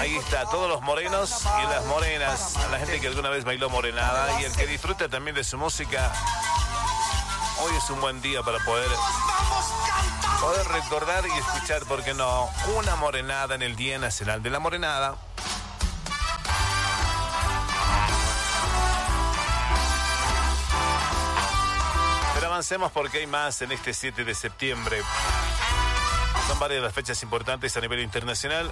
Ahí está, todos los morenos y las morenas, a la gente que alguna vez bailó morenada y el que disfruta también de su música. Hoy es un buen día para poder recordar y escuchar, ¿por qué no?, una morenada en el Día Nacional de la Morenada. Pero avancemos porque hay más en este 7 de septiembre. Son varias las fechas importantes a nivel internacional.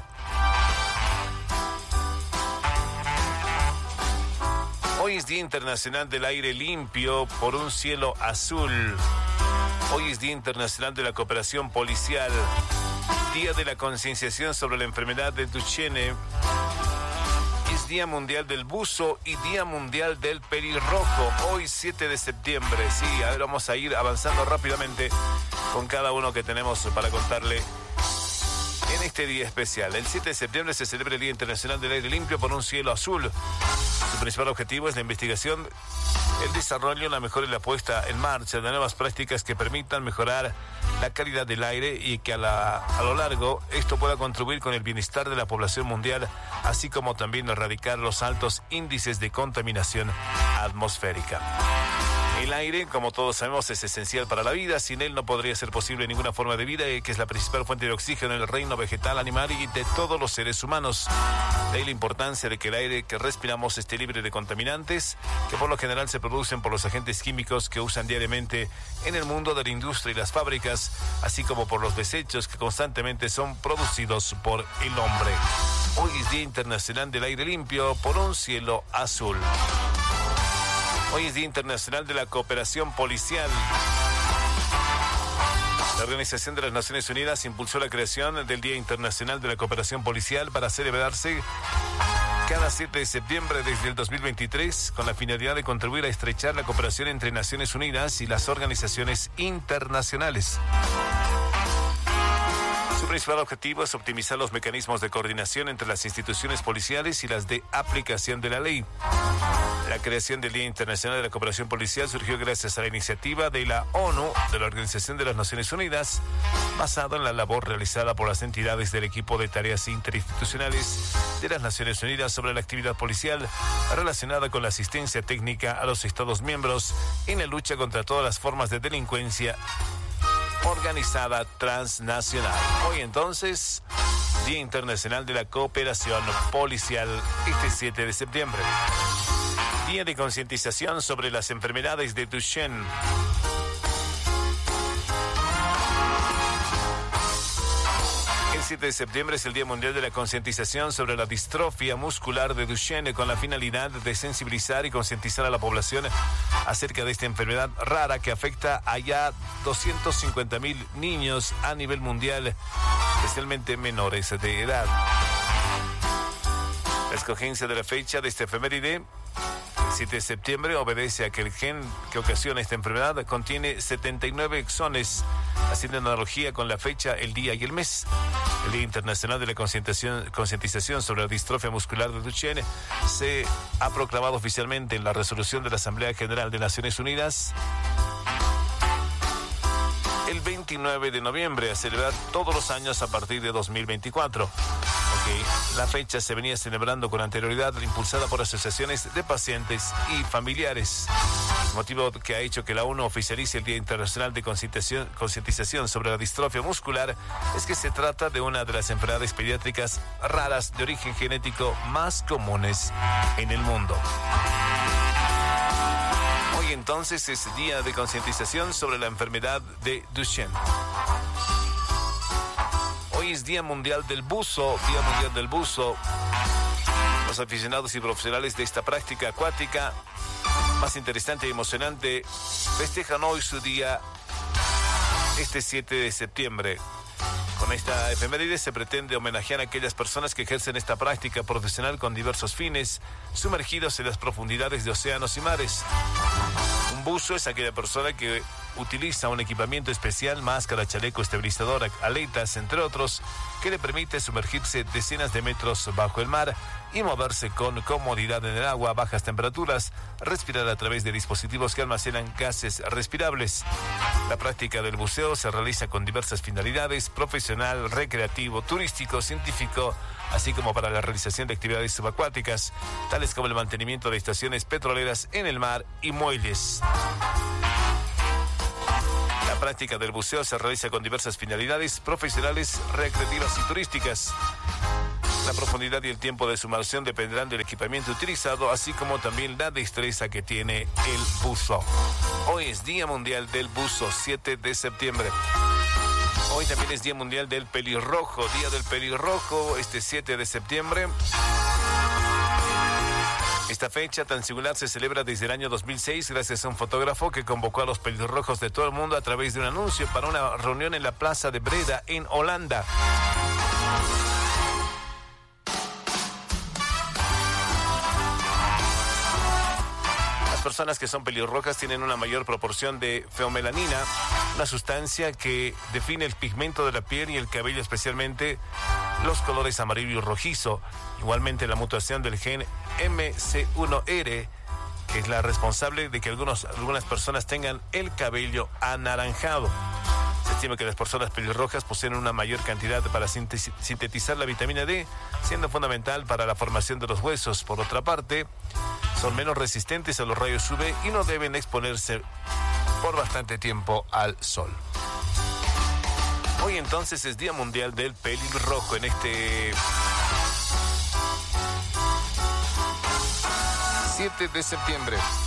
Hoy es Día Internacional del Aire Limpio por un cielo azul. Hoy es Día Internacional de la Cooperación Policial. Día de la Concienciación sobre la Enfermedad de Duchenne. Es Día Mundial del Buzo y Día Mundial del Pelirrojo. Hoy 7 de septiembre. Sí, a ver, vamos a ir avanzando rápidamente con cada uno que tenemos para contarle en este día especial. El 7 de septiembre se celebra el Día Internacional del Aire Limpio por un cielo azul. Su principal objetivo es la investigación, el desarrollo, la mejora y la puesta en marcha de nuevas prácticas que permitan mejorar la calidad del aire y que a lo largo esto pueda contribuir con el bienestar de la población mundial, así como también erradicar los altos índices de contaminación atmosférica. El aire, como todos sabemos, es esencial para la vida. Sin él no podría ser posible ninguna forma de vida, que es la principal fuente de oxígeno en el reino vegetal, animal y de todos los seres humanos. De ahí la importancia de que el aire que respiramos esté libre de contaminantes, que por lo general se producen por los agentes químicos que usan diariamente en el mundo de la industria y las fábricas, así como por los desechos que constantemente son producidos por el hombre. Hoy es Día Internacional del Aire Limpio por un cielo azul. Hoy es Día Internacional de la Cooperación Policial. La Organización de las Naciones Unidas impulsó la creación del Día Internacional de la Cooperación Policial para celebrarse cada 7 de septiembre desde el 2023, con la finalidad de contribuir a estrechar la cooperación entre Naciones Unidas y las organizaciones internacionales. Su principal objetivo es optimizar los mecanismos de coordinación entre las instituciones policiales y las de aplicación de la ley. La creación del Día Internacional de la Cooperación Policial surgió gracias a la iniciativa de la ONU, de la Organización de las Naciones Unidas, basada en la labor realizada por las entidades del equipo de tareas interinstitucionales de las Naciones Unidas sobre la actividad policial relacionada con la asistencia técnica a los Estados miembros en la lucha contra todas las formas de delincuencia organizada transnacional. Hoy entonces, Día Internacional de la Cooperación Policial, este 7 de septiembre. Día de concientización sobre las enfermedades de Duchenne. El 7 de septiembre es el Día Mundial de la Concientización sobre la Distrofia Muscular de Duchenne, con la finalidad de sensibilizar y concientizar a la población acerca de esta enfermedad rara que afecta a ya 250,000 niños a nivel mundial, especialmente menores de edad. La escogencia de la fecha de esta efeméride, el 7 de septiembre, obedece a que el gen que ocasiona esta enfermedad contiene 79 exones, haciendo analogía con la fecha, el día y el mes. El Día Internacional de la Concientización sobre la Distrofia Muscular de Duchenne se ha proclamado oficialmente en la resolución de la Asamblea General de Naciones Unidas el 29 de noviembre, a celebrar todos los años a partir de 2024. La fecha se venía celebrando con anterioridad, impulsada por asociaciones de pacientes y familiares. Motivo que ha hecho que la ONU oficialice el Día Internacional de Concientización sobre la Distrofia Muscular es que se trata de una de las enfermedades pediátricas raras de origen genético más comunes en el mundo. Hoy entonces es Día de Concientización sobre la enfermedad de Duchenne. Hoy es Día Mundial del Buzo, Día Mundial del Buzo. Los aficionados y profesionales de esta práctica acuática más interesante y emocionante festejan hoy su día, este 7 de septiembre. Con esta efeméride se pretende homenajear a aquellas personas que ejercen esta práctica profesional con diversos fines, sumergidos en las profundidades de océanos y mares. Un buzo es aquella persona que utiliza un equipamiento especial, máscara, chaleco estabilizador, aletas, entre otros, que le permite sumergirse decenas de metros bajo el mar y moverse con comodidad en el agua a bajas temperaturas, respirar a través de dispositivos que almacenan gases respirables. La práctica del buceo se realiza con diversas finalidades: profesional, recreativo, turístico, científico, así como para la realización de actividades subacuáticas, tales como el mantenimiento de estaciones petroleras en el mar y muelles. La práctica del buceo se realiza con diversas finalidades profesionales, recreativas y turísticas. La profundidad y el tiempo de sumersión dependerán del equipamiento utilizado, así como también la destreza que tiene el buzo. Hoy es Día Mundial del Buzo, 7 de septiembre. Hoy también es Día Mundial del Pelirrojo, Día del Pelirrojo, 7 de septiembre. Esta fecha tan singular se celebra desde el año 2006 gracias a un fotógrafo que convocó a los pelirrojos de todo el mundo a través de un anuncio para una reunión en la Plaza de Breda, en Holanda. Personas que son pelirrojas tienen una mayor proporción de feomelanina, una sustancia que define el pigmento de la piel y el cabello, especialmente los colores amarillo y rojizo. Igualmente, la mutación del gen MC1R, que es la responsable de que algunas personas tengan el cabello anaranjado. Se estima que las personas pelirrojas poseen una mayor cantidad para sintetizar la vitamina D, siendo fundamental para la formación de los huesos. Por otra parte, son menos resistentes a los rayos UV y no deben exponerse por bastante tiempo al sol. Hoy entonces es Día Mundial del Pelirrojo en este 7 de septiembre.